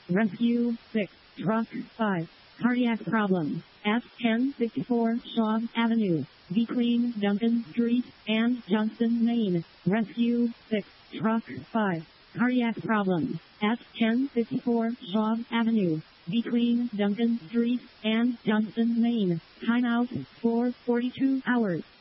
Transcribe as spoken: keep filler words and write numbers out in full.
Rescue six, Truck five, cardiac problem, at ten sixty-four Shaw Avenue, between Duncan Street and Johnston, Maine. Rescue six, Truck five, cardiac problem, at ten sixty-four Shaw Avenue, between Duncan Street and Johnston, Maine. Timeout for forty-two hours.